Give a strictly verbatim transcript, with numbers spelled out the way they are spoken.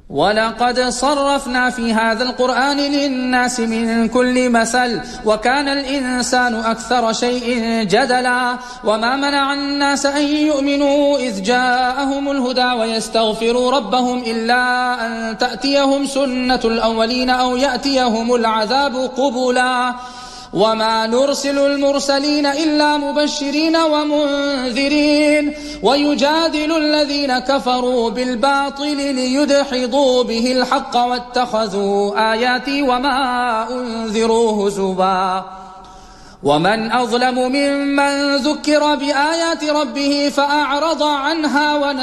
ولقد صرفنا في هذا القرآن للناس من كل مثل وكان الإنسان أكثر شيء جدلا وما منع الناس أن يؤمنوا إذ جاءهم الهدى ويستغفروا ربهم إلا أن تأتيهم سنة الأولين أو يأتيهم العذاب قبلا وما نرسل المرسلين إلا مبشرين ومنذرين ويجادل الذين كفروا بالباطل ليدحضوا به الحق واتخذوا آياتي وما أنذروا هزوا ومن أظلم ممن ذكر بآيات ربه فأعرض عنها ونسى